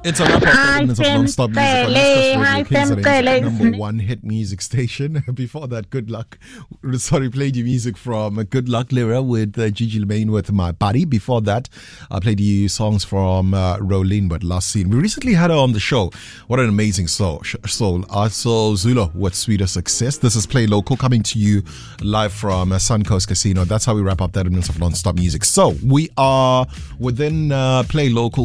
It's a wrap up 30 minutes of non-stop music on East Coast Radio, KZN's number one hit music station. Before that, Good Luck. Sorry, played you music from Good Luck Lyra with Gigi Lemaine with My Body. Before that, I played you songs from Rolene with Last Scene. We recently had her on the show. What an amazing soul. Also, Zulu with Sweeter Success. This is Play Local coming to you live from Suncoast Casino. That's how we wrap up 30 minutes of non-stop music. So, we are within Play Local